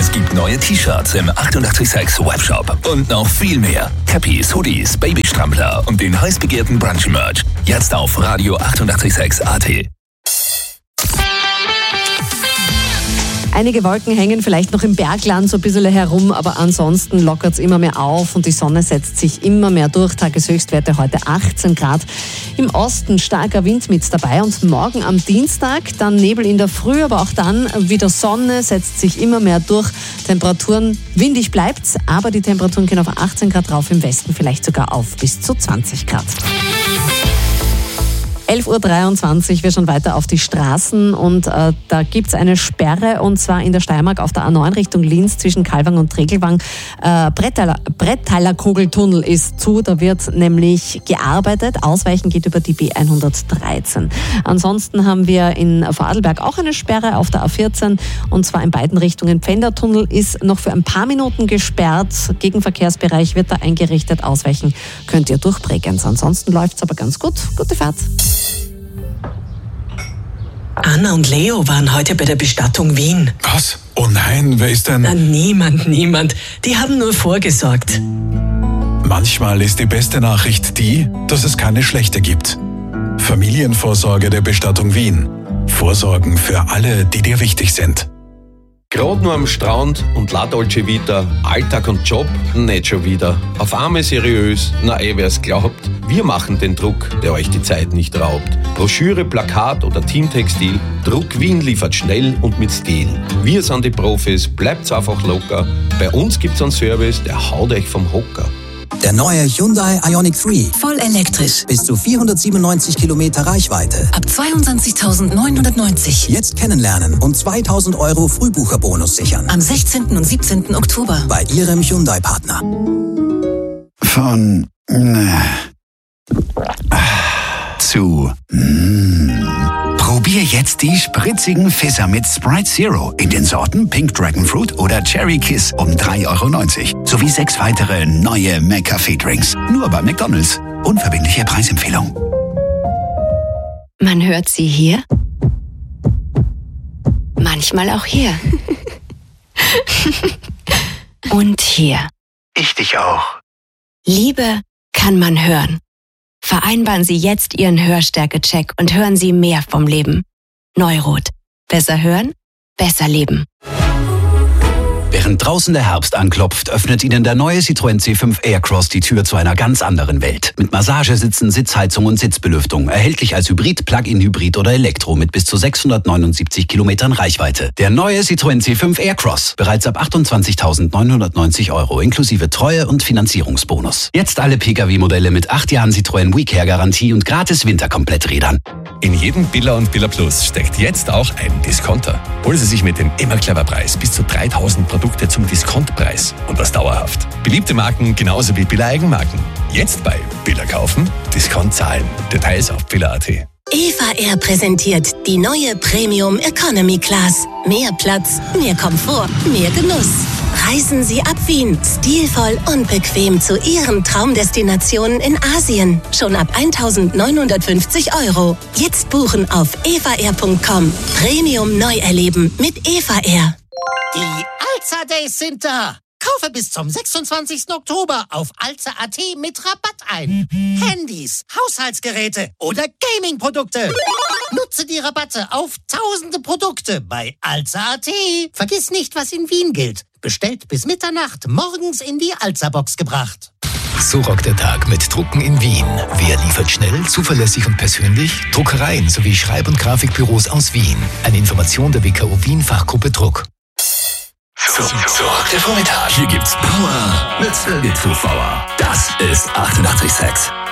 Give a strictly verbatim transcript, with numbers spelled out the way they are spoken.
Es gibt neue T-Shirts im achtundachtzig Komma sechs Webshop und noch viel mehr. Cappies, Hoodies, Babystrampler und den heiß begehrten Brunch-Merch. Jetzt auf Radio achtundachtzig Komma sechs A T. Einige Wolken hängen vielleicht noch im Bergland so ein bisschen herum, aber ansonsten lockert es immer mehr auf und die Sonne setzt sich immer mehr durch. Tageshöchstwerte heute achtzehn Grad. Im Osten starker Wind mit dabei und morgen am Dienstag dann Nebel in der Früh, aber auch dann wieder Sonne, setzt sich immer mehr durch. Temperaturen, windig bleibt's, aber die Temperaturen gehen auf achtzehn Grad rauf, im Westen vielleicht sogar auf bis zu zwanzig Grad. elf Uhr dreiundzwanzig, wir schauen weiter auf die Straßen und äh, da gibt es eine Sperre und zwar in der Steiermark auf der A neun Richtung Linz zwischen Kalwang und Tregelwang. Äh, Brettaler, Brettaler Kugeltunnel ist zu, da wird nämlich gearbeitet. Ausweichen geht über die B hundertdreizehn. Ansonsten haben wir in Vorarlberg auch eine Sperre auf der A vierzehn und zwar in beiden Richtungen. Pfändertunnel ist noch für ein paar Minuten gesperrt. Gegenverkehrsbereich wird da eingerichtet. Ausweichen könnt ihr durch Bregenz. Ansonsten läuft es aber ganz gut. Gute Fahrt. Anna und Leo waren heute bei der Bestattung Wien. Was? Oh nein, wer ist denn? Na, niemand, niemand. Die haben nur vorgesorgt. Manchmal ist die beste Nachricht die, dass es keine schlechte gibt. Familienvorsorge der Bestattung Wien. Vorsorgen für alle, die dir wichtig sind. Gerade nur am Strand und La Dolce Vita, Alltag und Job, nicht schon wieder. Auf einmal seriös, na eh, wer's glaubt. Wir machen den Druck, der euch die Zeit nicht raubt. Broschüre, Plakat oder Teamtextil, Druck Wien liefert schnell und mit Stil. Wir sind die Profis, bleibt's einfach locker. Bei uns gibt's einen Service, der haut euch vom Hocker. Der neue Hyundai Ioniq drei. Voll elektrisch. Bis zu vierhundertsiebenundneunzig Kilometer Reichweite. Ab zweiundzwanzigtausendneunhundertneunzig. Jetzt kennenlernen und zweitausend Euro Frühbucherbonus sichern. Am sechzehnten und siebzehnten Oktober. Bei Ihrem Hyundai-Partner. Von äh, zu mm. Probier jetzt die spritzigen Fisser mit Sprite Zero in den Sorten Pink Dragon Fruit oder Cherry Kiss um drei Euro neunzig. Sowie sechs weitere neue McCafé-Drinks. Nur bei McDonald's. Unverbindliche Preisempfehlung. Man hört sie hier. Manchmal auch hier. Und hier. Ich dich auch. Liebe kann man hören. Vereinbaren Sie jetzt Ihren Hörstärke-Check und hören Sie mehr vom Leben. Neurot. Besser hören, besser leben. Während draußen der Herbst anklopft, öffnet Ihnen der neue Citroën C fünf Aircross die Tür zu einer ganz anderen Welt. Mit Massagesitzen, Sitzheizung und Sitzbelüftung. Erhältlich als Hybrid, Plug-in-Hybrid oder Elektro mit bis zu sechshundertneunundsiebzig Kilometern Reichweite. Der neue Citroën C fünf Aircross. Bereits ab achtundzwanzigtausendneunhundertneunzig Euro inklusive Treue- und Finanzierungsbonus. Jetzt alle Pkw-Modelle mit acht Jahren Citroën WeCare-Garantie und gratis Winterkompletträdern. In jedem Billa und Billa Plus steckt jetzt auch ein Discounter. Holen Sie sich mit dem immer clever Preis bis zu dreitausend Produkte zum Diskontpreis und das dauerhaft. Beliebte Marken genauso wie Billa Eigenmarken. Jetzt bei Billa kaufen, Discount zahlen. Details auf billa punkt at. Eva Air präsentiert die neue Premium Economy Class. Mehr Platz, mehr Komfort, mehr Genuss. Reisen Sie ab Wien, stilvoll und bequem zu Ihren Traumdestinationen in Asien. Schon ab eintausendneunhundertfünfzig Euro. Jetzt buchen auf eva air punkt com. Premium neu erleben mit Eva Air. Die Alza Days sind da. Kaufe bis zum sechsundzwanzigsten Oktober auf alza punkt at mit Rabatt ein. Handys, Haushaltsgeräte oder Gaming-Produkte. Nutze die Rabatte auf tausende Produkte bei alza punkt at. Vergiss nicht, was in Wien gilt. Bestellt bis Mitternacht, morgens in die Alza-Box gebracht. So rockt der Tag mit Drucken in Wien. Wer liefert schnell, zuverlässig und persönlich? Druckereien sowie Schreib- und Grafikbüros aus Wien. Eine Information der W K O Wien Fachgruppe Druck. So, so, der Vormittag. Hier gibt's Power mit Sergei Zufauer. Das ist achtundachtzig Komma sechs.